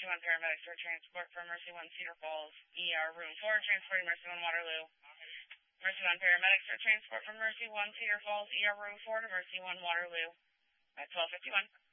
Mercy 1 paramedics for transport for Mercy 1 Cedar Falls, ER Room 4, transporting Mercy 1 Waterloo. Mercy 1 paramedics for transport from Mercy 1 Cedar Falls, ER Room 4 to Mercy 1 Waterloo at 12:51.